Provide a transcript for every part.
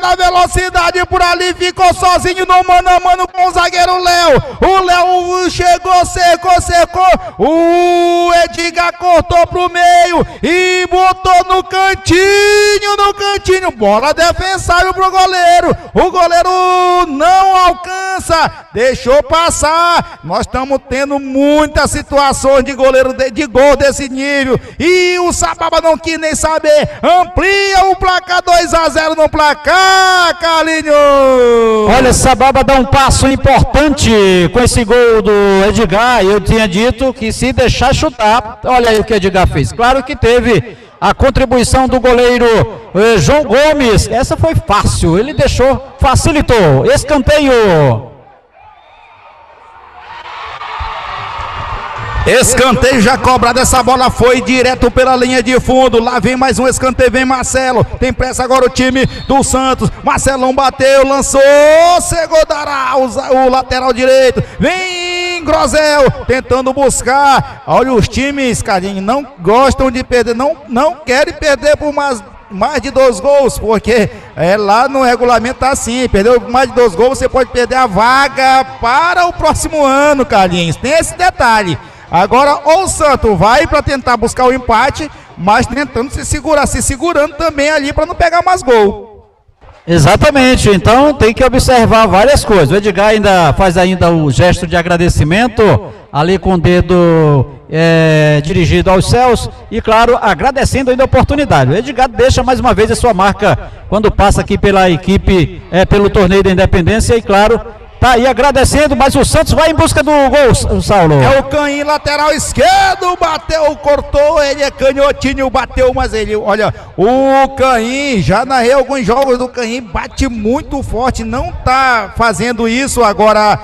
na velocidade por ali, ficou sozinho no mano a mano com o zagueiro Léo. O Léo chegou, secou. O Edgar cortou pro meio e botou no cantinho. Bola defensável pro goleiro. O goleiro não alcança, deixou passar. Nós estamos tendo muitas situações de goleiro de gol desse nível. E o Sababa não quis nem saber. Amplia o placar 2-0 no placar, Carlinhos. Olha, Sababa dá um passo importante com esse gol do Edgar. Eu tinha dito que se deixar chutar, olha aí o que Edgar fez. Claro que teve a contribuição do goleiro João Gomes. Essa foi fácil, ele deixou, facilitou. Escanteio. Escanteio já cobrado, essa bola foi direto pela linha de fundo. Lá vem mais um escanteio, vem Marcelo. Tem pressa agora o time do Santos. Marcelão bateu, lançou, cegou, dará o lateral direito. Vem Grosel tentando buscar. Olha, os times, Carlinhos, não gostam de perder, não querem perder por mais de 2 gols, porque lá no regulamento tá assim, perdeu mais de 2 gols, você pode perder a vaga para o próximo ano, Carlinhos. Tem esse detalhe. Agora o Santos vai para tentar buscar o empate, mas tentando se segurando também ali para não pegar mais gol. Exatamente, então tem que observar várias coisas. O Edgar faz o gesto de agradecimento ali com o dedo dirigido aos céus e, claro, agradecendo ainda a oportunidade. O Edgar deixa mais uma vez a sua marca quando passa aqui pela equipe, pelo torneio da Independência e, claro, tá aí agradecendo, mas o Santos vai em busca do gol, Saulo. É o Caim, lateral esquerdo, bateu, cortou, ele é canhotinho, bateu, mas ele, olha, o Caim, já narrei alguns jogos do Caim, bate muito forte, não tá fazendo isso agora,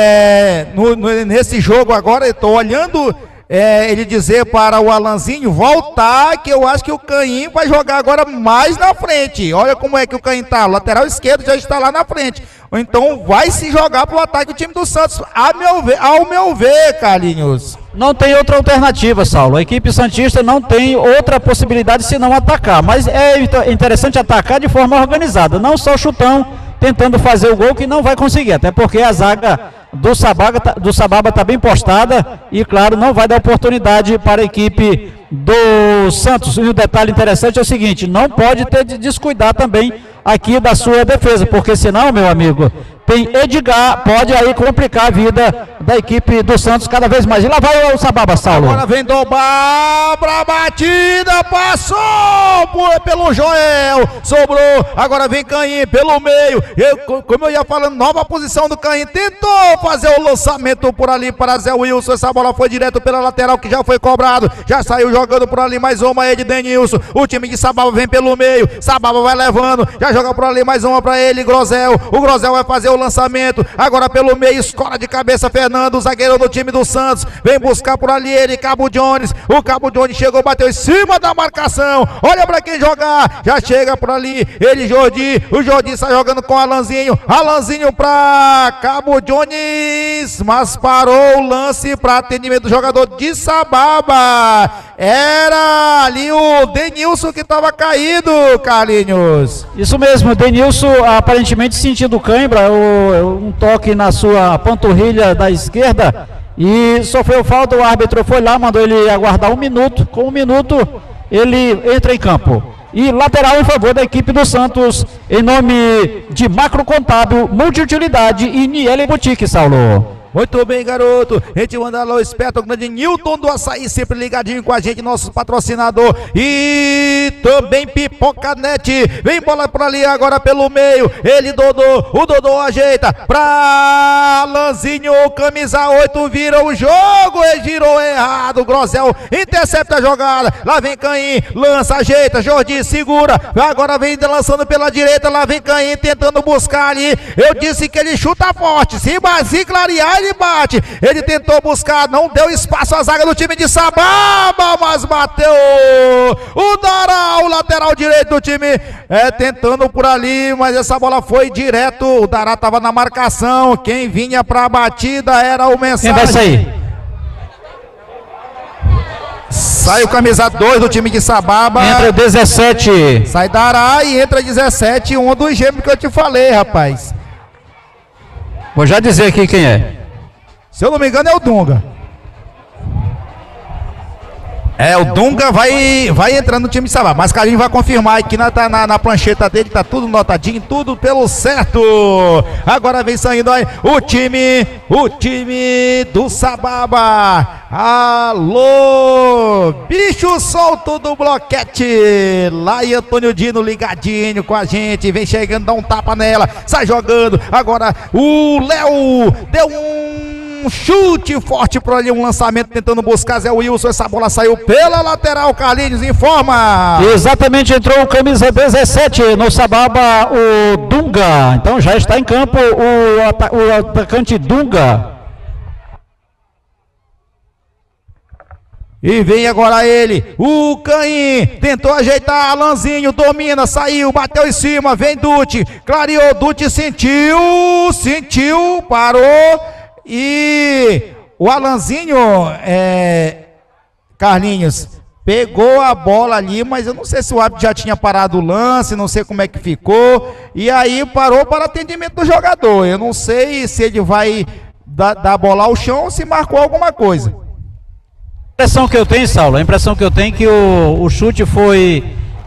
nesse jogo agora, eu tô olhando, ele dizer para o Alanzinho voltar, que eu acho que o Caim vai jogar agora mais na frente. Olha como é que o Caim tá, o lateral esquerdo já está lá na frente. Ou então vai se jogar para o ataque do time do Santos, ao meu ver, Carlinhos. Não tem outra alternativa, Saulo. A equipe santista não tem outra possibilidade senão atacar. Mas é interessante atacar de forma organizada, não só chutão, tentando fazer o gol que não vai conseguir, até porque a zaga do Sababa está bem postada e, claro, não vai dar oportunidade para a equipe do Santos. E o detalhe interessante é o seguinte, não pode descuidar também aqui da sua defesa, porque senão, meu amigo, tem Edgar, pode aí complicar a vida da equipe do Santos cada vez mais. E lá vai o Sababa, Saulo. Agora vem Dobra, batida, passou pelo Joel, sobrou, agora vem Caim pelo meio, como eu ia falando, nova posição do Caim, tentou fazer o lançamento por ali para Zé Wilson, essa bola foi direto pela lateral que já foi cobrado, já saiu jogando por ali mais uma de Denilson, o time de Sababa vem pelo meio, Sababa vai levando, já joga por ali mais uma para ele, Grosel, o Grosel vai fazer o lançamento, agora pelo meio, escola de cabeça Fernando, o zagueiro do time do Santos, vem buscar por ali ele, Cabo Jones, o Cabo Jones chegou, bateu em cima da marcação, olha para quem jogar, já chega por ali, ele Jordi, o Jordi está jogando com Alanzinho para Cabo Jones, mas parou o lance para atendimento do jogador de Sababa, era ali o Denilson que estava caído, Carlinhos. Isso mesmo, Denilson aparentemente sentindo cãibra, um toque na sua panturrilha da esquerda e sofreu falta, o árbitro foi lá, mandou ele aguardar 1 minuto, com 1 minuto ele entra em campo. E lateral em favor da equipe do Santos, em nome de Macro Contábil, Multiutilidade e Niele Boutique, Saulo. Muito bem, garoto, a gente manda lá o esperto, o grande Newton do Açaí, sempre ligadinho com a gente, nosso patrocinador, e também Pipoca Net, vem bola por ali agora pelo meio, ele o Dodô ajeita pra Lanzinho, camisa 8, vira o jogo, ele girou errado, Grosel intercepta a jogada, lá vem Caim, lança, ajeita, Jordi segura, agora vem lançando pela direita, lá vem Caim tentando buscar ali, eu disse que ele chuta forte, se clarear ele bate, ele tentou buscar, não deu espaço à zaga do time de Sababa, mas bateu o Dará, o lateral direito do time, tentando por ali, mas essa bola foi direto, o Dará estava na marcação, quem vinha para a batida era o Mensagem. Quem vai sair? Sai o camisa 2 do time de Sababa. Entra 17. Sai Dará e entra 17, um dos gêmeos que eu te falei, rapaz. Vou já dizer aqui quem é. Se eu não me engano é o Dunga. O Dunga vai entrando no time de Sababa. Mas Carlinhos vai confirmar aqui na prancheta dele, tá tudo notadinho, tudo pelo certo. Agora vem saindo aí o time do Sababa. Alô, bicho solto do bloquete. Lá e Antônio Dino ligadinho com a gente. Vem chegando, dá um tapa nela, sai jogando. Agora o Léo deu um chute forte por ali, um lançamento tentando buscar Zé Wilson. Essa bola saiu pela lateral. Carlinhos informa. Exatamente, entrou o camisa 17 no Sababa, o Dunga. Então já está em campo o atacante Dunga. E vem agora ele, o Caim, tentou ajeitar, Alanzinho, domina, saiu, bateu em cima, vem Dutti, clareou, Dutti sentiu, parou, e o Alanzinho, Carlinhos, pegou a bola ali, mas eu não sei se o árbitro já tinha parado o lance, não sei como é que ficou, e aí parou para atendimento do jogador. Eu não sei se ele vai dar a bola ao chão ou se marcou alguma coisa. A impressão que eu tenho, Saulo, é que o chute foi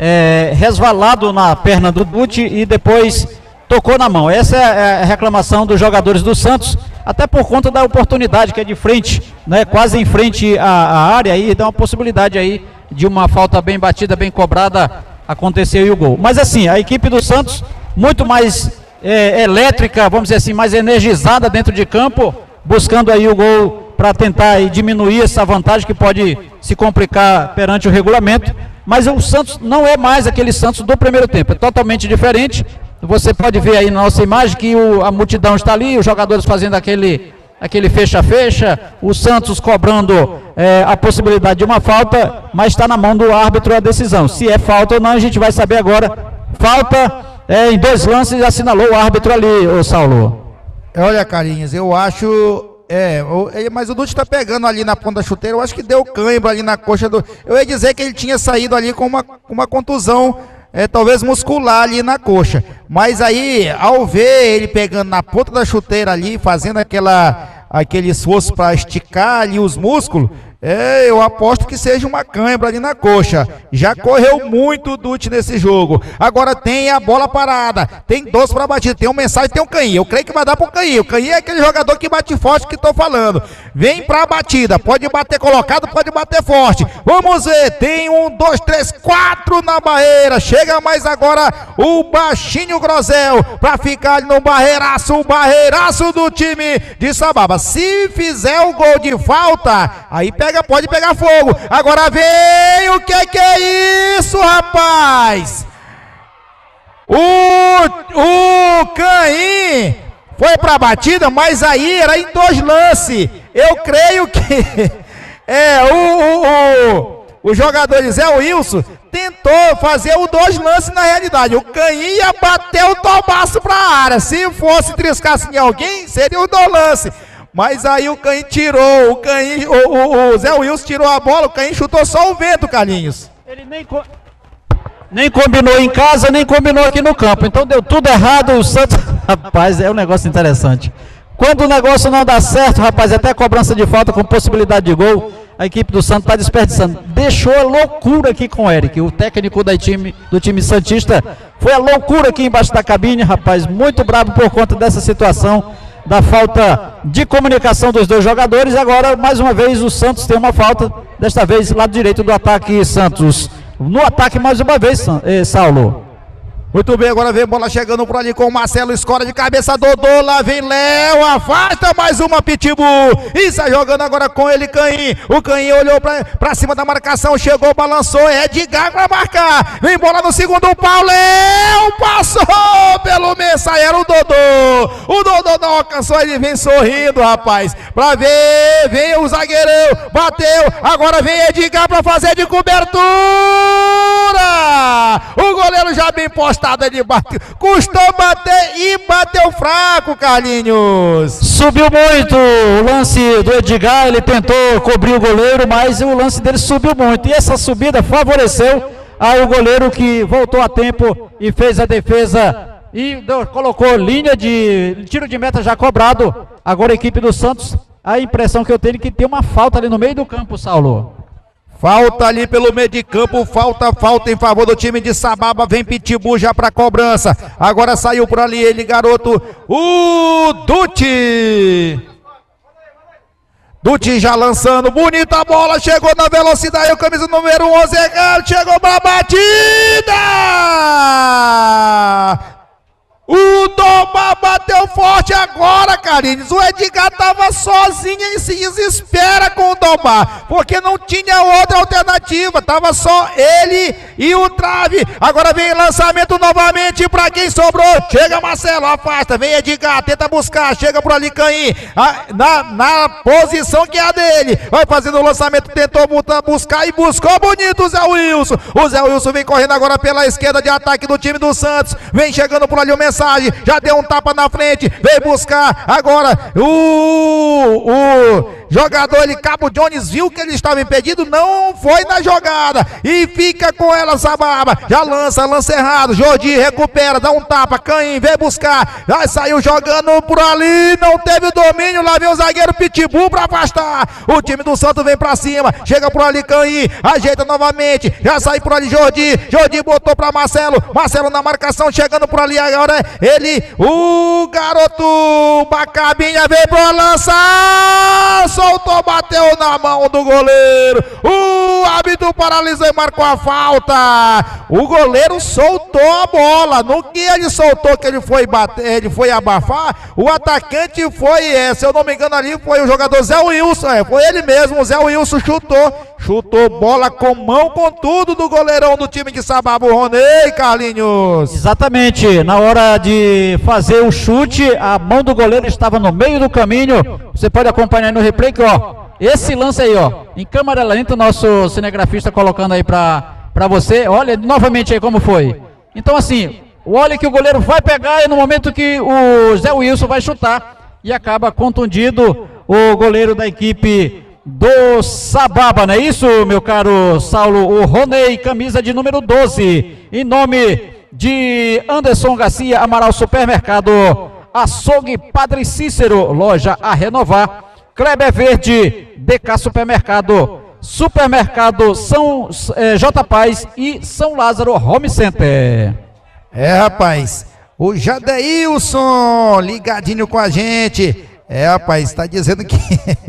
resvalado na perna do Dutti e depois tocou na mão. Essa é a reclamação dos jogadores do Santos, até por conta da oportunidade que é de frente, né, quase em frente à área, aí dá uma possibilidade aí de uma falta bem batida, bem cobrada, acontecer e o gol. Mas assim, a equipe do Santos muito mais elétrica, vamos dizer assim, mais energizada dentro de campo, buscando aí o gol para tentar aí diminuir essa vantagem que pode se complicar perante o regulamento. Mas o Santos não é mais aquele Santos do primeiro tempo, é totalmente diferente. Você pode ver aí na nossa imagem que a multidão está ali, os jogadores fazendo aquele fecha-fecha, o Santos cobrando a possibilidade de uma falta, mas está na mão do árbitro a decisão. Se é falta ou não, a gente vai saber agora. Falta em 2 lances, assinalou o árbitro ali, ô Saulo. Olha, Carlinhos, eu acho... mas o Dutti está pegando ali na ponta da chuteira. Eu acho que deu cãibra ali na coxa do... Eu ia dizer que ele tinha saído ali com uma contusão, talvez muscular ali na coxa. Mas aí, ao ver ele pegando na ponta da chuteira ali, fazendo aquele esforço para esticar ali os músculos, eu aposto que seja uma cãibra ali na coxa. Já correu muito o Dutti nesse jogo. Agora tem a bola parada, tem 12 para batida, tem um mensagem, tem um Caim. Eu creio que vai dar pro Caim. O Caim é aquele jogador que bate forte que tô falando. Vem pra batida, pode bater colocado, pode bater forte. Vamos ver, tem 1, 2, 3, 4 na barreira. Chega mais agora o baixinho Grosel pra ficar ali no barreiraço, o barreiraço do time de Sababa. Se fizer o gol de falta, aí pode pegar fogo. Agora vem, o que é isso, rapaz? O Caim foi pra batida, mas aí era em 2 lances. Eu creio que o jogador Zé Wilson tentou fazer o 2 lances na realidade. O Caim ia bater o tobaço pra área. Se fosse triscasse em alguém, seria o 2 lances. Mas aí o Caim tirou, o Zé Wilson tirou a bola, o Caim chutou só o vento, Carlinhos. Ele nem combinou em casa, nem combinou aqui no campo, então deu tudo errado. O Santos, rapaz, é um negócio interessante. Quando o negócio não dá certo, rapaz, até cobrança de falta com possibilidade de gol, a equipe do Santos está desperdiçando. Deixou a loucura aqui com o Eric, o técnico do time santista. Foi a loucura aqui embaixo da cabine, rapaz, muito bravo por conta dessa situação, da falta de comunicação dos 2 jogadores. Agora, mais uma vez, o Santos tem uma falta, desta vez, lado direito do ataque Santos. No ataque, mais uma vez, Saulo. Muito bem, agora vem bola chegando por ali com o Marcelo, escora de cabeça, Dodô, lá vem Léo, afasta mais uma Pitbull, e sai jogando agora com ele, Caim. O Caim olhou pra cima da marcação, chegou, balançou, Edgar pra marcar, vem bola no segundo pau, Léo passou pelo meio, era o Dodô não alcançou, ele vem sorrindo, rapaz, pra ver, vem o zagueirão, bateu, agora vem Edgar pra fazer de cobertura, o goleiro goleiro já bem postado, ele bateu. Custou bater e bateu fraco, Carlinhos. Subiu muito o lance do Edgar, ele tentou cobrir o goleiro, mas o lance dele subiu muito. E essa subida favoreceu ao goleiro que voltou a tempo e fez a defesa e colocou linha de tiro de meta já cobrado. Agora a equipe do Santos, a impressão que eu tenho é que tem uma falta ali no meio do campo, Saulo. Falta ali pelo meio de campo, falta em favor do time de Sababa, vem Pitbull já pra cobrança, agora saiu por ali ele, garoto, o Dutti já lançando, bonita bola, chegou na velocidade, o camisa número 11, chegou pra batida! O Domar bateu forte agora, Carlinhos. O Edgar tava sozinho e se desespera com o Domar, porque não tinha outra alternativa, tava só ele e o trave. Agora vem lançamento novamente para quem sobrou. Chega Marcelo, afasta, vem Edgar, tenta buscar, chega por ali Caim, na posição que é a dele. Vai fazendo o lançamento, tentou buscar e buscou bonito o Zé Wilson. O Zé Wilson vem correndo agora pela esquerda de ataque do time do Santos. Vem chegando por ali o mensagem. Já deu um tapa na frente, veio buscar agora o jogador, ele, Cabo Jones, viu que ele estava impedido, não foi na jogada e fica com ela Sababa, já lança errado, Jordi recupera, dá um tapa, Caim vem buscar, já saiu jogando por ali, não teve o domínio, lá vem o zagueiro Pitbull para afastar, o time do Santos vem para cima, chega por ali Caim, ajeita novamente, já saiu por ali Jordi botou para Marcelo na marcação, chegando por ali agora, ele, o garoto Bacabinha veio para lançar, soltou, bateu na mão do goleiro, o árbitro paralisou e marcou a falta, o goleiro soltou a bola, no que ele soltou, que ele foi bater, ele foi abafar, o atacante foi, se eu não me engano ali, foi o jogador Zé Wilson, foi ele mesmo, o Zé Wilson chutou bola com mão, com tudo do goleirão do time de Sababa, o Ronei, Carlinhos. Exatamente, na hora de fazer o chute, a mão do goleiro estava no meio do caminho, você pode acompanhar no replay que, ó, esse lance aí, ó, em câmera lenta, o nosso cinegrafista colocando aí pra você, olha novamente aí como foi. Então assim, olha que o goleiro vai pegar e no momento que o Zé Wilson vai chutar e acaba contundido o goleiro da equipe do Sababa, não é isso, meu caro Saulo? O Ronei, camisa de número 12, em nome de Anderson Garcia, Amaral Supermercado, Açougue Padre Cícero, loja a renovar, Kleber Verde, DK Supermercado, Supermercado J Paz e São Lázaro Home Center. Rapaz, o Jadeilson ligadinho com a gente, rapaz, tá dizendo que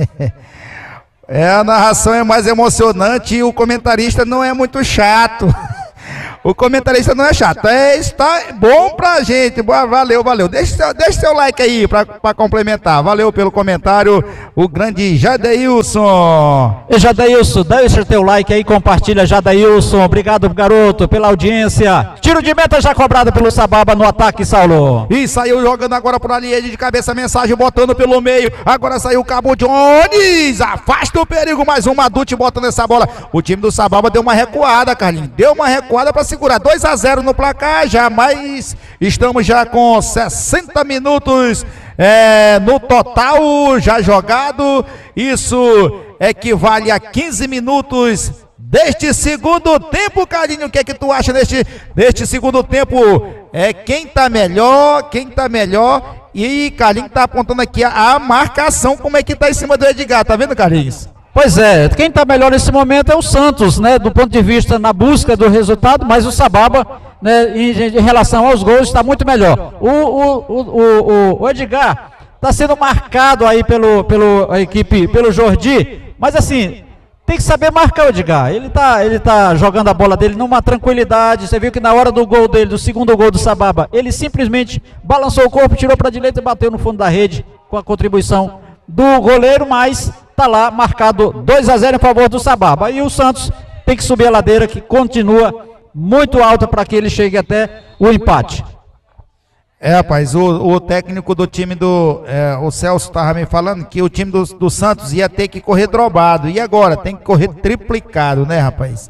a narração é mais emocionante e o comentarista não é muito chato. O comentarista não é chato, está bom pra gente, valeu, deixa seu like aí pra complementar, valeu pelo comentário, o grande Jadeilson. Jadeilson, deixa teu like aí, compartilha Jadeilson, obrigado garoto pela audiência, tiro de meta já cobrado pelo Sababa no ataque, Saulo. E saiu jogando agora por ali, ele de cabeça, mensagem, botando pelo meio, agora saiu o Cabo Jones, afasta o perigo, mais um Adult botando essa bola, o time do Sababa deu uma recuada, Carlinhos, deu uma recuada pra segurar, 2-0 no placar, mas estamos já com 60 minutos no total já jogado, isso equivale a 15 minutos deste segundo tempo, Carlinhos. O que é que tu acha deste segundo tempo? Quem tá melhor, e Carlinhos tá apontando aqui a marcação, como é que tá em cima do Edgar, tá vendo, Carlinhos? Pois é, quem está melhor nesse momento é o Santos, né, do ponto de vista na busca do resultado, mas o Sababa, né, em relação aos gols, está muito melhor. O Edgar está sendo marcado aí pela equipe, pelo Jordi, mas assim, tem que saber marcar o Edgar, ele tá jogando a bola dele numa tranquilidade, você viu que na hora do gol dele, do segundo gol do Sababa, ele simplesmente balançou o corpo, tirou para a direita e bateu no fundo da rede, com a contribuição do goleiro, mas tá lá marcado 2-0 em favor do Sababa. E o Santos tem que subir a ladeira, que continua muito alta para que ele chegue até o empate. Rapaz, o técnico do time o Celso estava me falando que o time do Santos ia ter que correr dobrado, e agora tem que correr triplicado, né, rapaz?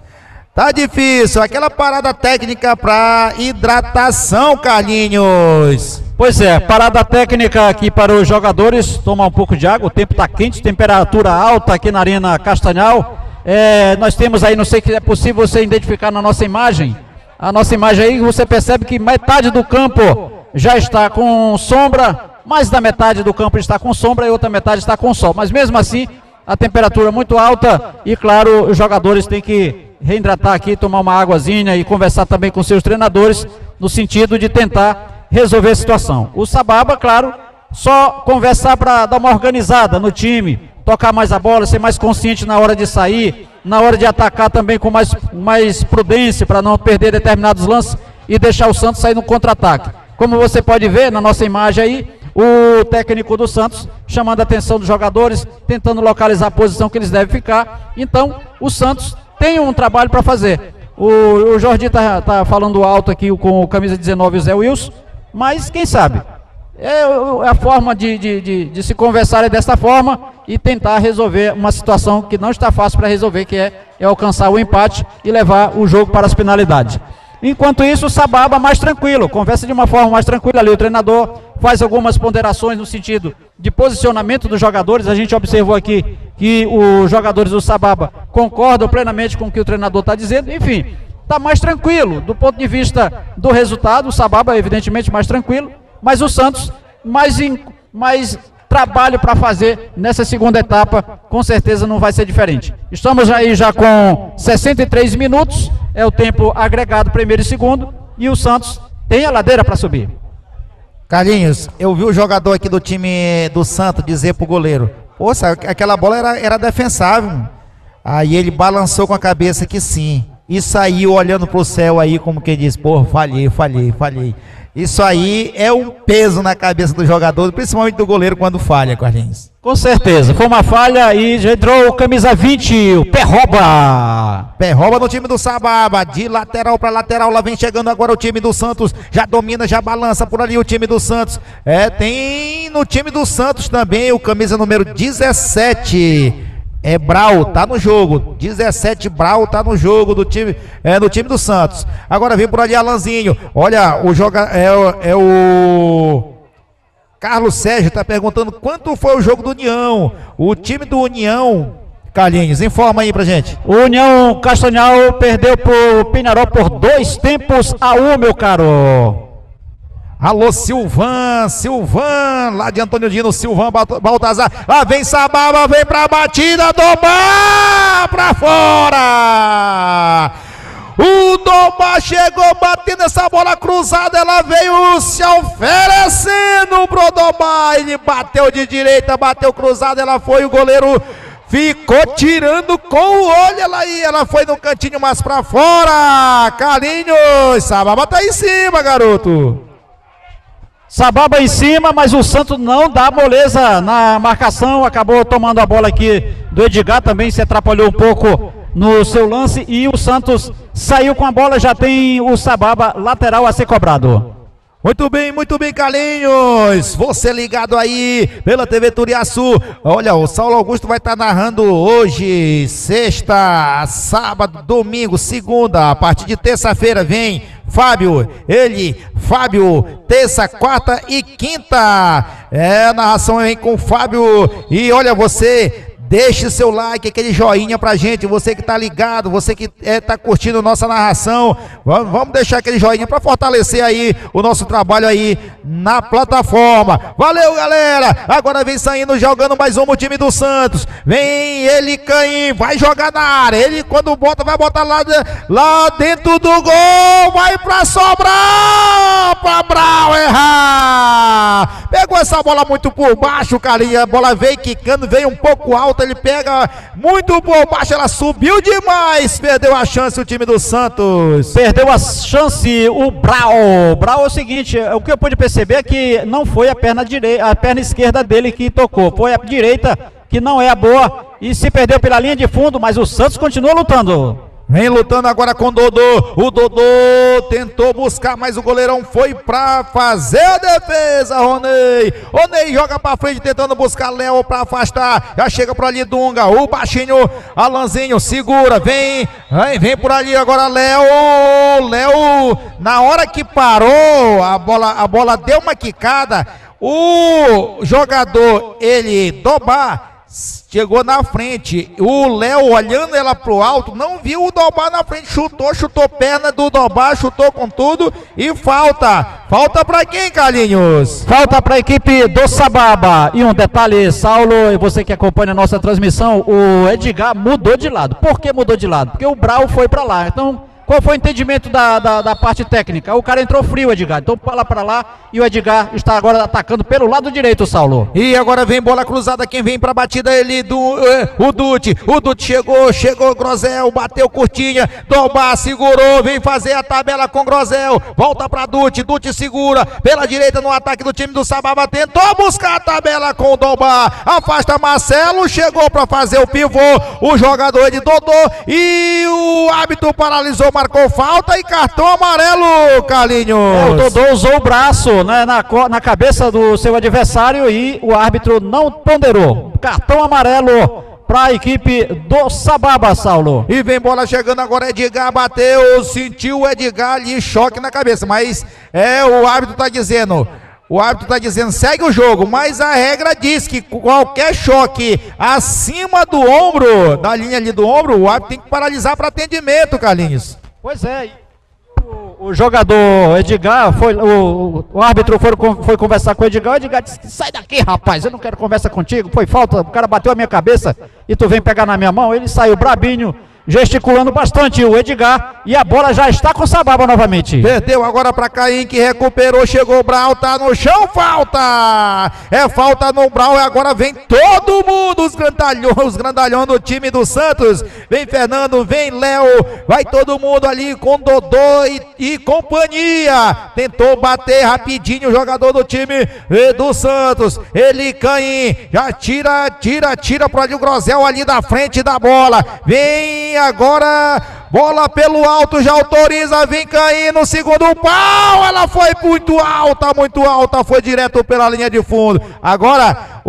Tá difícil, aquela parada técnica para hidratação, Carlinhos. Pois é, parada técnica aqui para os jogadores, tomar um pouco de água, o tempo está quente, temperatura alta aqui na Arena Castanhal. Nós temos aí, não sei se é possível você identificar na nossa imagem, a nossa imagem aí, você percebe que metade do campo já está com sombra, mais da metade do campo está com sombra e outra metade está com sol, mas mesmo assim, a temperatura é muito alta e claro, os jogadores têm que reidratar aqui, tomar uma águazinha e conversar também com seus treinadores, no sentido de tentar resolver a situação. O Sababa, claro, só conversar para dar uma organizada no time, tocar mais a bola, ser mais consciente na hora de sair, na hora de atacar também com mais prudência, para não perder determinados lances e deixar o Santos sair no contra-ataque. Como você pode ver na nossa imagem aí, o técnico do Santos chamando a atenção dos jogadores, tentando localizar a posição que eles devem ficar. Então, o Santos tem um trabalho para fazer. O Jordi tá falando alto aqui com o camisa 19 e o Zé Wilson, mas quem sabe? É a forma de se conversar dessa forma e tentar resolver uma situação que não está fácil para resolver, que é alcançar o empate e levar o jogo para as penalidades. Enquanto isso, o Sababa mais tranquilo, conversa de uma forma mais tranquila ali, o treinador faz algumas ponderações no sentido de posicionamento dos jogadores. A gente observou aqui que os jogadores do Sababa concordam plenamente com o que o treinador está dizendo, enfim, está mais tranquilo do ponto de vista do resultado. O Sababa evidentemente mais tranquilo, mas o Santos mais trabalho para fazer nessa segunda etapa, com certeza não vai ser diferente. Estamos aí já com 63 minutos, é o tempo agregado primeiro e segundo, e o Santos tem a ladeira para subir. Carlinhos, eu vi o jogador aqui do time do Santos dizer pro goleiro, poxa, aquela bola era defensável. Aí ele balançou com a cabeça que sim, e saiu olhando pro céu aí como que diz, pô, falhei. Isso aí é um peso na cabeça do jogador, principalmente do goleiro quando falha, Carlinhos. Com certeza, foi uma falha e já entrou o camisa 20, o Perroba. Perroba no time do Sababa, de lateral para lateral, lá vem chegando agora o time do Santos, já domina, já balança por ali o time do Santos. Tem no time do Santos também o camisa número 17, Brau, tá no jogo, 17 Brau tá no jogo do time, no time do Santos. Agora vem por ali Alanzinho, olha, o Carlos Sérgio tá perguntando quanto foi o jogo do União. O time do União, Carlinhos, informa aí pra gente. O União Castanhal perdeu pro Pinharol por 2-1, meu caro. Alô, Silvan, lá de Antônio Dino, Silvan Baltazar, lá vem Sababa, vem pra batida, Domar pra fora! O Domar chegou batendo essa bola cruzada, ela veio se oferecendo pro Domar, ele bateu de direita, bateu cruzada, ela foi, o goleiro ficou tirando com o olho, ela foi no cantinho mais pra fora. Carlinhos, Sababa tá em cima, garoto. Sababa em cima, mas o Santos não dá moleza na marcação, acabou tomando a bola aqui do Edgar, também se atrapalhou um pouco no seu lance e o Santos saiu com a bola, já tem o Sababa lateral a ser cobrado. Muito bem, Carlinhos, você ligado aí pela TV Turiaçu. Olha, o Saulo Augusto vai estar narrando hoje, sexta, sábado, domingo, segunda, a partir de terça-feira vem Fábio, terça, quarta e quinta. A narração vem com o Fábio. E olha, você deixe seu like, aquele joinha pra gente, você que tá ligado, você que tá curtindo nossa narração, vamos deixar aquele joinha pra fortalecer aí o nosso trabalho aí na plataforma. Valeu, galera, agora vem saindo, jogando mais um o time do Santos, vem ele, Caim, vai jogar na área, ele quando bota, vai botar lá dentro do gol, vai pra sobrar, pra Brau errar, pegou essa bola muito por baixo, carinha, a bola veio quicando, veio um pouco alta, ele pega muito por baixo, ela subiu demais, perdeu a chance o time do Santos. Perdeu a chance o Brau. Brau é o seguinte, o que eu pude perceber é que não foi a perna esquerda dele que tocou, foi a direita que não é a boa e se perdeu pela linha de fundo, mas o Santos continua lutando. Vem lutando agora com o Dodô. O Dodô tentou buscar, mas o goleirão foi pra fazer a defesa, Ronei. Ronei joga pra frente, tentando buscar Léo pra afastar. Já chega por ali Dunga. O baixinho, Alanzinho, segura. Vem por ali agora Léo. Léo, na hora que parou, a bola deu uma quicada. O jogador, ele Dobá, chegou na frente, o Léo olhando ela pro alto, não viu o Dobá na frente, chutou perna do Dobá, chutou com tudo e falta pra quem, Carlinhos? Falta pra equipe do Sababa. E um detalhe, Saulo, e você que acompanha a nossa transmissão, o Edgar mudou de lado. Por que mudou de lado? Porque o Brau foi pra lá, então... Qual foi o entendimento da parte técnica? O cara entrou frio, Edgar. Então para lá e o Edgar está agora atacando pelo lado direito, Saulo. E agora vem bola cruzada, quem vem pra batida ele, o Dutti. O Dutti chegou Grosel, bateu curtinha, Dobá segurou, vem fazer a tabela com Grosel. Volta pra Dutti segura, pela direita no ataque do time do Sababa, tentou buscar a tabela com o Dobá. Afasta Marcelo, chegou pra fazer o pivô, o jogador de Dodô e o árbitro paralisou, marcou falta e cartão amarelo, Carlinhos. O Dodô usou o braço, né, na cabeça do seu adversário e o árbitro não ponderou. Cartão amarelo para a equipe do Sababa, Saulo. E vem bola chegando agora, Edgar bateu, sentiu o Edgar ali, choque na cabeça, mas o árbitro está dizendo... O árbitro está dizendo, segue o jogo, mas a regra diz que qualquer choque acima do ombro, da linha ali do ombro, o árbitro tem que paralisar para atendimento, Carlinhos. Pois é, o jogador Edgar, o árbitro foi conversar com o Edgar disse, sai daqui, rapaz, eu não quero conversa contigo, foi falta, o cara bateu a minha cabeça e tu vem pegar na minha mão. Ele saiu brabinho, gesticulando bastante o Edgar, e a bola já está com o Sababa novamente. Perdeu agora para Caim, que recuperou, chegou o Brau, tá no chão, falta! É falta no Brau, e agora vem todo mundo, os grandalhões do time do Santos. Vem Fernando, vem Léo, vai todo mundo ali com Dodô e companhia. Tentou bater rapidinho o jogador do time do Santos. Ele, Caim, já tira por ali o Grosel ali da frente da bola. Vem agora, bola pelo alto, já autoriza, vem Caim no segundo pau, ela foi muito alta, foi direto pela linha de fundo. Agora,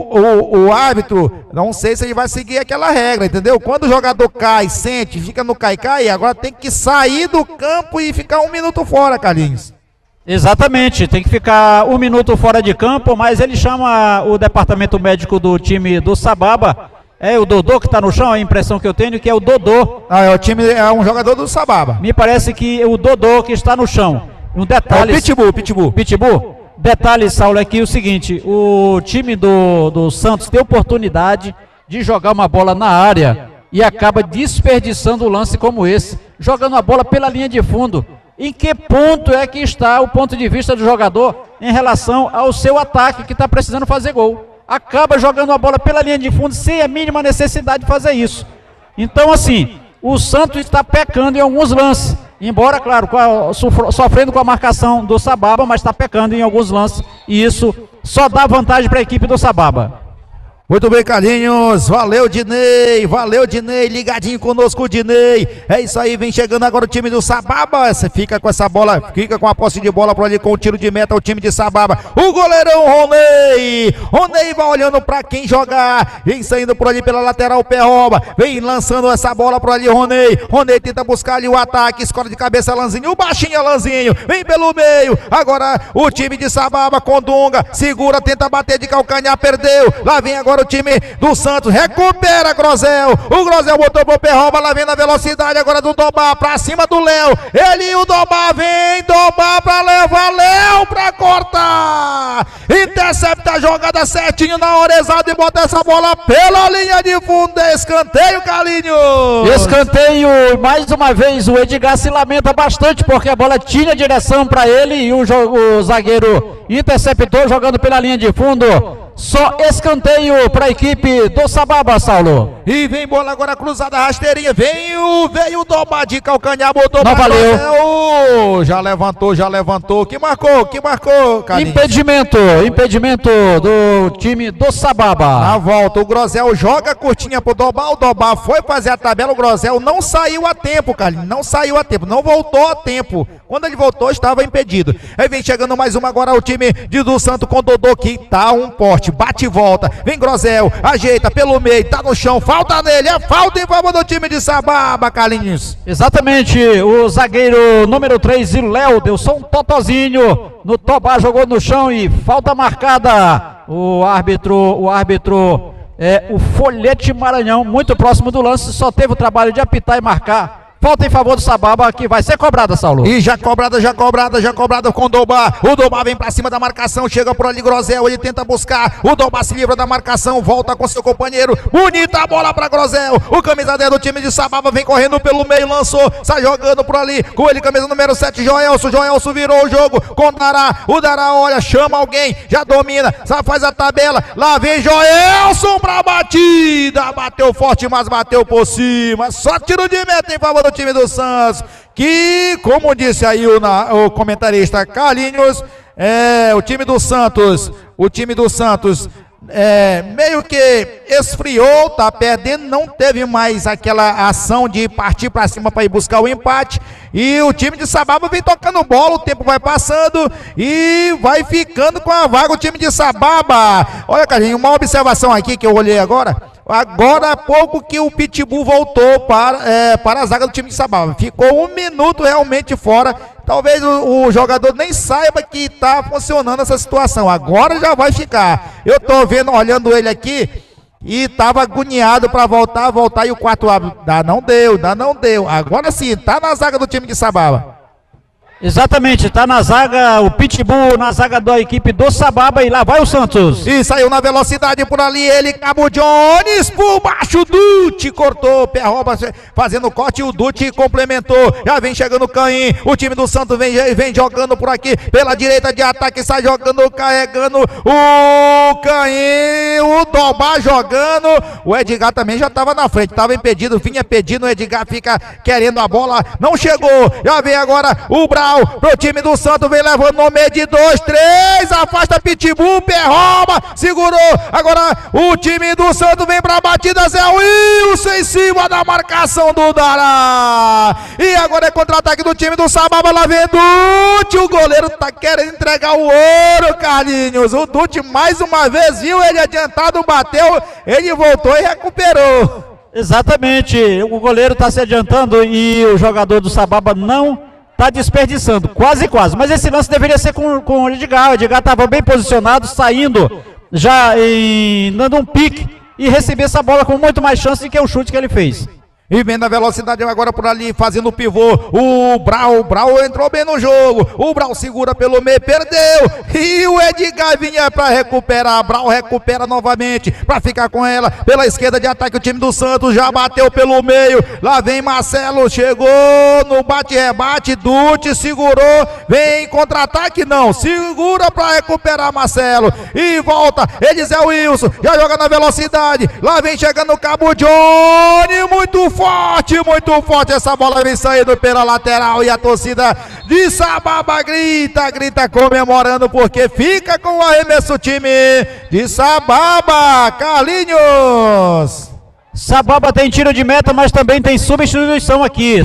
o árbitro, não sei se ele vai seguir aquela regra, entendeu? Quando o jogador cai, sente, fica no cai, agora tem que sair do campo e ficar 1 minuto fora, Carlinhos. Exatamente, tem que ficar 1 minuto fora de campo, mas ele chama o departamento médico do time do Sababa. É o Dodô que está no chão, a impressão que eu tenho que é o Dodô. É um jogador do Sababa. Me parece que é o Dodô que está no chão. Um detalhe. É o Pitbull. Detalhe, Saulo, é que o seguinte, o time do Santos tem oportunidade de jogar uma bola na área e acaba desperdiçando um lance como esse, jogando a bola pela linha de fundo. Em que ponto é que está o ponto de vista do jogador em relação ao seu ataque que está precisando fazer gol? Acaba jogando a bola pela linha de fundo sem a mínima necessidade de fazer isso. Então, assim, o Santos está pecando em alguns lances, embora, claro, sofrendo com a marcação do Sababa, mas está pecando em alguns lances, e isso só dá vantagem para a equipe do Sababa. Muito bem, Carlinhos, valeu Dinei, ligadinho conosco, Dinei. É isso aí, vem chegando agora o time do Sababa. Você fica com essa bola, fica com a posse de bola por ali, com o tiro de meta, o time de Sababa. O goleirão Ronei vai olhando pra quem jogar, vem saindo por ali pela lateral, pé rouba, vem lançando essa bola por ali, Ronei tenta buscar ali o ataque, escola de cabeça Alanzinho, o baixinho Alanzinho, vem pelo meio, agora o time de Sababa com Dunga, segura, tenta bater de calcanhar, perdeu, lá vem agora o time do Santos, recupera Grosel, o Grosel botou pro pé, rouba, lá vem na velocidade agora do Dobá, pra cima do Léo, ele e o Dobá, vem Dobá pra levar, Léo pra cortar, intercepta a jogada certinho na hora exata e bota essa bola pela linha de fundo, escanteio, Carlinhos. Escanteio, mais uma vez o Edgar se lamenta bastante porque a bola tinha direção para ele e o zagueiro interceptou jogando pela linha de fundo. Só escanteio para a equipe do Sababa, Saulo. E vem bola agora cruzada, rasteirinha. Veio o Dobá de calcanhar, botou não valeu. Já levantou. Que marcou, Carlinhos? Impedimento do time do Sababa. Na volta, o Grosel joga curtinha pro Dobá. O Dobá foi fazer a tabela. O Grosel não saiu a tempo, Carlinhos. Não voltou a tempo. Quando ele voltou, estava impedido. Aí vem chegando mais uma agora o time do Santo com Dodô, que tá um porte. Bate e volta. Vem Grosel, ajeita pelo meio, tá no chão. Falta nele, é falta em favor do time de Sababa, Carlinhos. Exatamente. O zagueiro número 3, Léo, deu só um totozinho no Tobá, jogou no chão e falta marcada. O árbitro é o Folhete Maranhão, muito próximo do lance, só teve o trabalho de apitar e marcar. Falta em favor do Sababa, que vai ser cobrada, Saulo. E já cobrada com o Dobá. O Dobá vem pra cima da marcação, chega por ali Grosel, ele tenta buscar. O Dobá se livra da marcação, volta com seu companheiro. Bonita a bola pra Grosel. O camisa 10 do time de Sababa vem correndo pelo meio, lançou, sai jogando por ali. Com ele, camisa número 7, Joelson. Joelson virou o jogo com o Dará. O Dará olha, chama alguém, já domina, só faz a tabela. Lá vem Joelson pra batida. Bateu forte, mas bateu por cima. Só tiro de meta em favor do time do Santos, que, como disse aí o comentarista Carlinhos, o time do Santos meio que esfriou, tá perdendo, não teve mais aquela ação de partir para cima para ir buscar o empate, e o time de Sababa vem tocando bola, o tempo vai passando e vai ficando com a vaga o time de Sababa. Olha, Carlinhos, uma observação aqui que eu olhei agora há pouco que o Pitbull voltou para a zaga do time de Sababa, ficou 1 minuto realmente fora. Talvez o jogador nem saiba que está funcionando essa situação. Agora já vai ficar. Eu tô vendo, olhando ele aqui, e estava agoniado para voltar, e o quarto árbitro, não deu. Agora sim, tá na zaga do time de Sababa. Exatamente, tá na zaga o Pitbull, na zaga da equipe do Sababa, e lá vai o Santos. E saiu na velocidade por ali, ele, Cabo Jones, por baixo, o Dutti cortou, pé rouba, fazendo corte, o Dutti complementou, já vem chegando o Caim, o time do Santos vem jogando por aqui, pela direita de ataque, sai jogando, carregando o Caim, o Dobá jogando, o Edgar também já estava na frente, estava impedido, vinha pedindo, o Edgar fica querendo a bola, não chegou, já vem agora o Brau, pro time do Santos, vem levando no meio de 2, 3, afasta Pitbull, pé rouba, segurou, agora o time do Santos vem pra batida, Zé Wilson em cima da marcação do Dará, e agora é contra-ataque do time do Sababa, lá vem Dutti, o goleiro tá querendo entregar o ouro, Carlinhos, o Dutti mais uma vez viu ele adiantado, bateu, ele voltou e recuperou. Exatamente, o goleiro tá se adiantando e o jogador do Sababa não tá desperdiçando, quase, mas esse lance deveria ser com o Edgar. O Edgar estava bem posicionado, saindo, já dando um pique e receber essa bola com muito mais chance do que o chute que ele fez. E vem na velocidade agora por ali, fazendo o pivô, o Brau entrou bem no jogo, o Brau segura pelo meio, perdeu, e o Edgar vinha para recuperar, Brau recupera novamente, para ficar com ela, pela esquerda de ataque o time do Santos, já bateu pelo meio, lá vem Marcelo, chegou no bate-rebate, Dutti segurou, vem contra-ataque não, segura para recuperar Marcelo, e volta, Elisé Wilson, já joga na velocidade, lá vem chegando o Cabo Johnny, muito forte, essa bola vem saindo pela lateral e a torcida de Sababa grita comemorando porque fica com o arremesso o time de Sababa, Carlinhos. Sababa tem tiro de meta, mas também tem substituição aqui,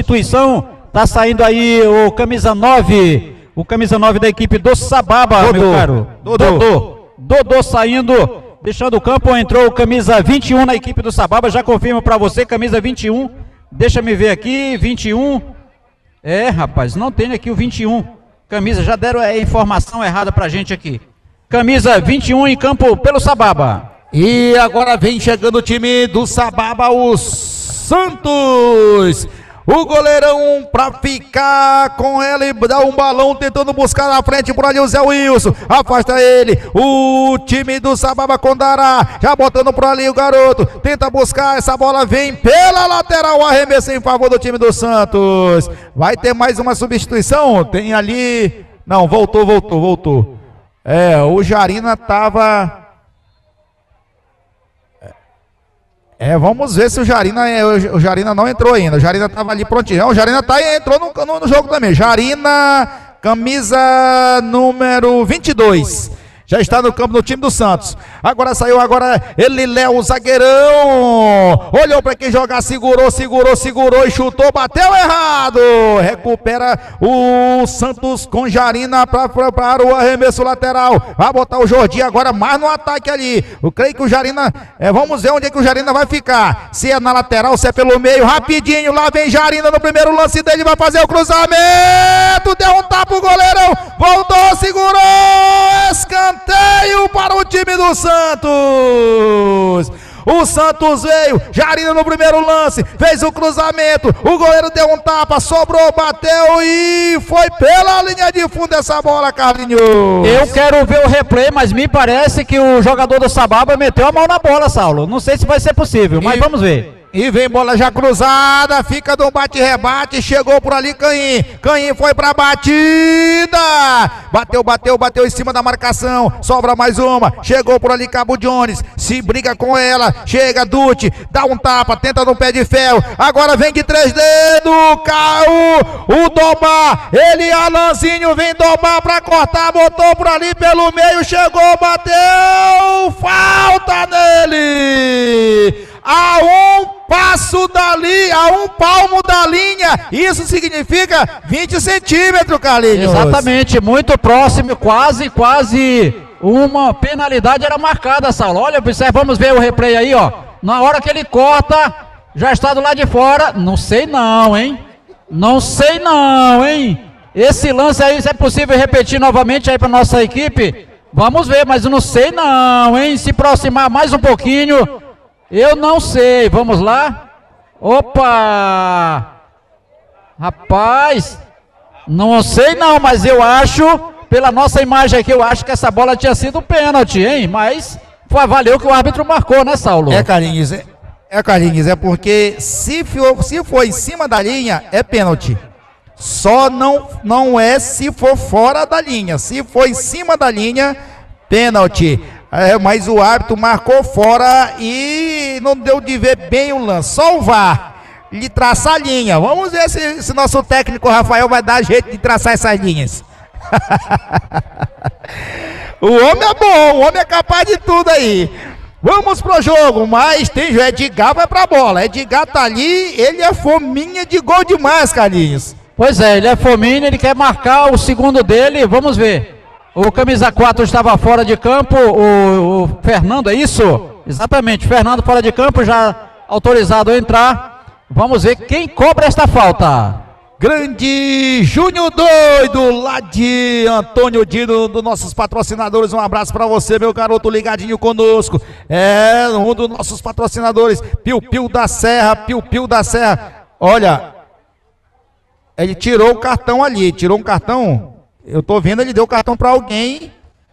tá saindo aí o camisa 9 da equipe do Sababa, Dodô, meu caro. Dodô saindo, deixando o campo, entrou o camisa 21 na equipe do Sababa, já confirmo para você, camisa 21, deixa me ver aqui, 21, rapaz, não tem aqui o 21, camisa, já deram a informação errada pra gente aqui, camisa 21 em campo pelo Sababa. E agora vem chegando o time do Sababa, o Santos. O goleirão pra ficar com ela e dar um balão tentando buscar na frente por ali o Zé Wilson. Afasta ele. O time do Sababa com Dará. Já botando por ali o garoto. Tenta buscar. Essa bola vem pela lateral. Arremesso em favor do time do Santos. Vai ter mais uma substituição? Tem ali. Não, voltou. O Jarina tava Vamos ver se o Jarina não entrou ainda. O Jarina tava ali prontinho. O Jarina entrou no jogo também. Jarina, camisa número 22. Já está no campo do time do Santos. Agora saiu, ele, Léo, o zagueirão. Olhou para quem jogar, segurou e chutou, bateu errado. Recupera o Santos com Jarina para o arremesso lateral. Vai botar o Jordi agora mais no ataque ali. Eu creio que o Jarina, vamos ver onde é que o Jarina vai ficar. Se é na lateral, se é pelo meio, rapidinho. Lá vem Jarina no primeiro lance dele, vai fazer o cruzamento. Deu um tapa o goleirão. Voltou, segurou. Escanteio para o time do Santos. O Santos veio, Jarina no primeiro lance, fez o cruzamento, o goleiro deu um tapa, sobrou, bateu e foi pela linha de fundo essa bola, Carlinhos. Eu quero ver o replay, mas me parece que o jogador do Sababa meteu a mão na bola, Saulo. Não sei se vai ser possível, mas vamos ver. E vem bola já cruzada, fica do bate-rebate, chegou por ali Caim foi pra batida, bateu em cima da marcação, sobra mais uma, chegou por ali Cabo Jones, se briga com ela, chega Dutti, dá um tapa, tenta no pé de ferro, agora vem de 3 dedos, caiu o Domar, ele Alanzinho vem Domar pra cortar, botou por ali pelo meio, chegou, bateu, falta nele! A um passo dali, a um palmo da linha, isso significa 20 centímetros, Carlinhos. Exatamente, muito próximo, quase uma penalidade era marcada, Saulo. Olha, vamos ver o replay aí, ó. Na hora que ele corta, já está do lado de fora, não sei não, hein? Esse lance aí, se é possível repetir novamente aí para nossa equipe, vamos ver, mas eu não sei não, hein? Se aproximar mais um pouquinho... Eu não sei, vamos lá. Opa! Rapaz, não sei não, mas eu acho, pela nossa imagem aqui, eu acho que essa bola tinha sido pênalti, hein? Mas valeu que o árbitro marcou, né, Saulo? Carlinhos, porque se for em cima da linha, é pênalti. Só não é se for fora da linha. Se for em cima da linha, pênalti. Mas o árbitro marcou fora e não deu de ver bem o lance. Só o VAR lhe traçar a linha. Vamos ver se nosso técnico Rafael vai dar jeito de traçar essas linhas. O homem é bom, o homem é capaz de tudo aí. Vamos pro jogo, mas tem o Edgar, vai pra bola. Edgar tá ali, ele é fominha de gol demais, Carlinhos. Pois é, ele é fominha, ele quer marcar o segundo dele, vamos ver. O camisa 4 estava fora de campo, o Fernando, é isso? Exatamente, Fernando fora de campo, já autorizado a entrar. Vamos ver quem cobra esta falta. Grande Júnior Doido, lá de Antônio Dino, dos nossos patrocinadores. Um abraço para você, meu garoto, ligadinho conosco. Um dos nossos patrocinadores, Piu Piu da Serra. Olha, ele tirou o cartão ali, tirou um cartão. Eu tô vendo, ele deu o cartão pra alguém.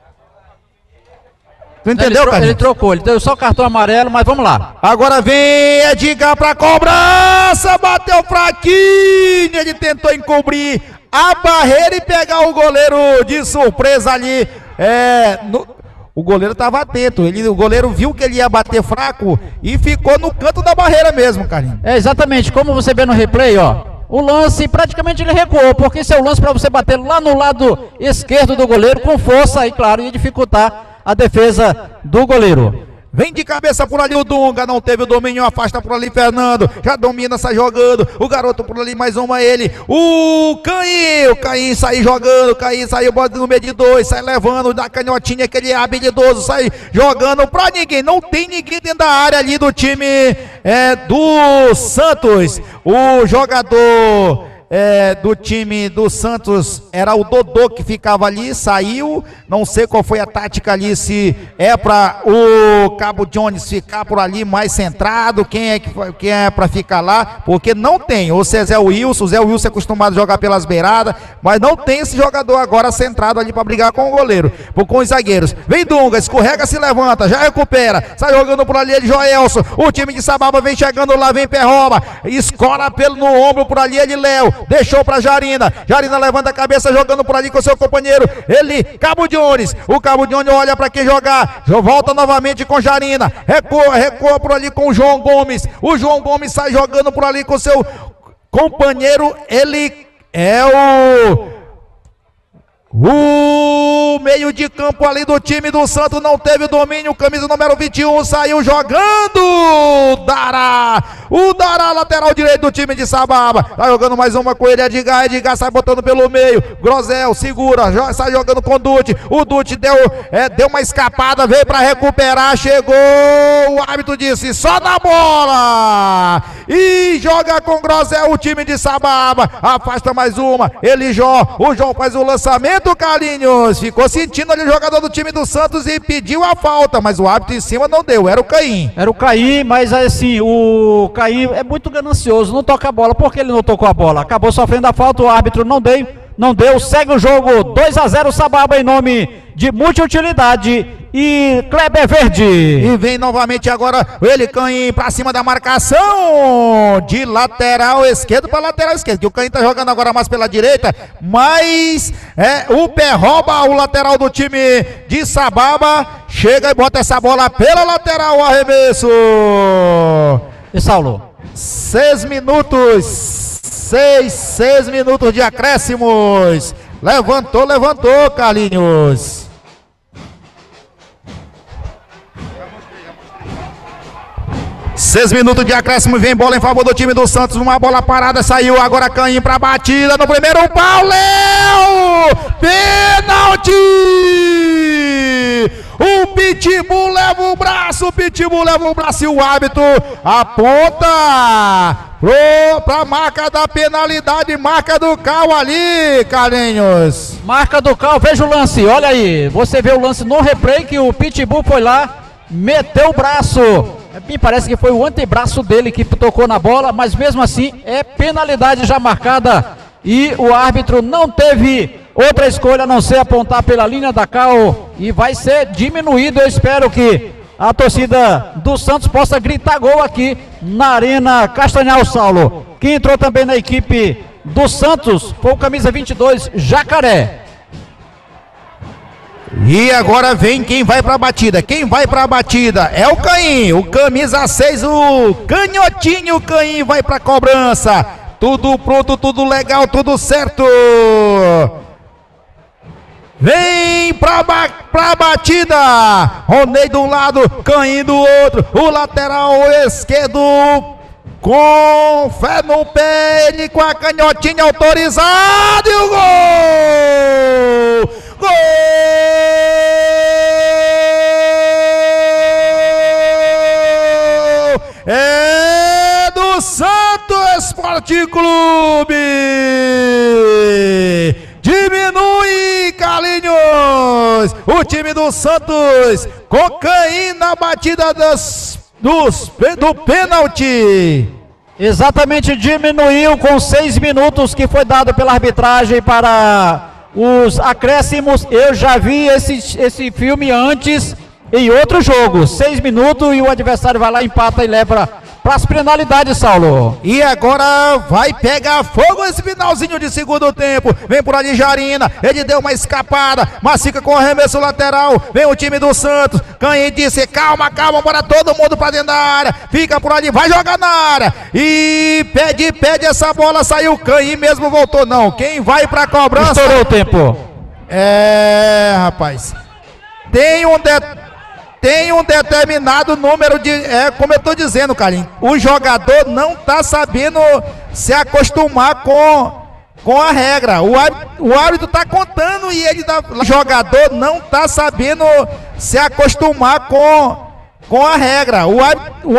Tu entendeu, cara? Ele trocou, ele deu só o cartão amarelo, mas vamos lá. Agora vem Edgar pra cobrança, bateu fraquinho, ele tentou encobrir a barreira e pegar o goleiro de surpresa ali. O goleiro tava atento, o goleiro viu que ele ia bater fraco e ficou no canto da barreira mesmo, Carlinhos. Exatamente, como você vê no replay, ó. O lance, praticamente ele recuou, porque esse é o lance para você bater lá no lado esquerdo do goleiro, com força, e claro, ia dificultar a defesa do goleiro. Vem de cabeça por ali o Dunga, não teve o domínio, afasta por ali Fernando, já domina, sai jogando, o garoto por ali, mais uma ele, o Caim sai jogando, Caim saiu, bota no meio de 2, sai levando, dá canhotinha, aquele habilidoso, sai jogando pra ninguém, não tem ninguém dentro da área ali do time do Santos. O jogador do time do Santos era o Dodô que ficava ali, saiu, não sei qual foi a tática ali, se é para o Cabo Jones ficar por ali mais centrado, quem é para ficar lá, porque não tem, ou se é Zé Wilson é acostumado a jogar pelas beiradas, mas não tem esse jogador agora centrado ali para brigar com o goleiro, com os zagueiros. Vem Dunga, escorrega, se levanta, já recupera, sai jogando por ali ele, Joelson, o time de Sababa vem chegando lá, vem Perroba, escola no ombro por ali ele, Léo, deixou pra Jarina. Jarina levanta a cabeça, jogando por ali com seu companheiro. Ele, Cabo Jones. O Cabo Jones olha pra quem jogar. Volta novamente com Jarina. Recua por ali com o João Gomes. O João Gomes sai jogando por ali com seu companheiro. Ele é o meio de campo ali do time do Santos não teve domínio, camisa número 21 saiu jogando, Dará, o Dará, lateral direito do time de Sababa, tá jogando mais uma com ele, Edgar sai botando pelo meio, Grosel segura, sai jogando com o Dutti, o Dutti deu uma escapada, veio para recuperar, chegou, o árbitro disse, só na bola, e joga com Grosel o time de Sababa, afasta mais uma, o João faz o lançamento, Carlinhos, ficou sentindo ali o jogador do time do Santos e pediu a falta, mas o árbitro em cima não deu, era o Caim. Era o Caim, mas assim, o Caim é muito ganancioso, não toca a bola, por que ele não tocou a bola? Acabou sofrendo a falta, o árbitro não deu, segue o jogo, 2-0 Sababa em nome de Multiutilidade e Kleber Verde. E vem novamente agora ele, Caim, pra cima da marcação de lateral esquerdo para lateral esquerdo, que o Caim tá jogando agora mais pela direita, mas o pé rouba o lateral do time de Sababa, chega e bota essa bola pela lateral, o arremesso. E Saulo? 6 minutos de acréscimos. Levantou, Carlinhos. Seis minutos de acréscimo, vem bola em favor do time do Santos, uma bola parada, saiu agora Caim pra batida no primeiro pau, Léo! Pênalti! O Pitbull leva o braço e o árbitro aponta pra marca da penalidade, marca do Cal ali, Carlinhos. Marca do Cal, veja o lance, olha aí, você vê o lance no replay que o Pitbull foi lá, meteu o braço, me parece que foi o antebraço dele que tocou na bola, mas mesmo assim é penalidade já marcada e o árbitro não teve outra escolha a não ser apontar pela linha da Cal e vai ser diminuído. Eu espero que a torcida do Santos possa gritar gol aqui na Arena Castanhal, Saulo. Quem entrou também na equipe do Santos foi o camisa 22, Jacaré. E agora vem quem vai pra batida, é o Caim, o camisa 6, o canhotinho, o Caim vai pra cobrança, tudo pronto, tudo legal, tudo certo. Vem pra batida, Ronei de um lado, Caim do outro, o lateral esquerdo com fé no pé, ele com a canhotinha autorizada e o gol! Gol! É do Santos Esporte Clube! Diminui, Carlinhos! O time do Santos com Caim na batida do pênalti. Exatamente, diminuiu com 6 minutos que foi dado pela arbitragem para os acréscimos. Eu já vi esse filme antes em outro jogo, 6 minutos e o adversário vai lá, empata e leva para as penalidades, Saulo. E agora vai pegar fogo esse finalzinho de segundo tempo. Vem por ali Jarina, ele deu uma escapada, mas fica com o arremesso lateral. Vem o time do Santos, Caim disse, calma, bora todo mundo para dentro da área. Fica por ali, vai jogar na área. E pede essa bola, saiu Caim mesmo, voltou não. Quem vai para a cobrança? Estourou o tempo. Rapaz, tem um determinado número de... como eu estou dizendo, Carlinhos, o jogador não está sabendo se acostumar com a regra. O árbitro está contando e ele o jogador não está sabendo se acostumar com a regra. O